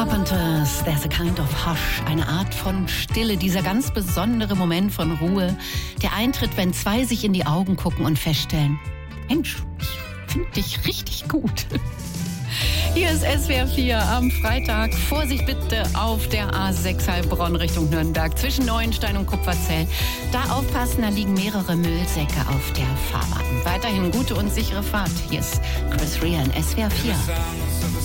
Carpenters, There's a Kind of Hush, eine Art von Stille, dieser ganz besondere Moment von Ruhe, der eintritt, wenn zwei sich in die Augen gucken und feststellen, Mensch, ich finde dich richtig gut. Hier ist SWR 4 am Freitag. Vorsicht bitte auf der A6 Heilbronn Richtung Nürnberg zwischen Neuenstein und Kupferzell. Da aufpassen, da liegen mehrere Müllsäcke auf der Fahrbahn. Weiterhin gute und sichere Fahrt. Hier ist Chris Rea in SWR 4.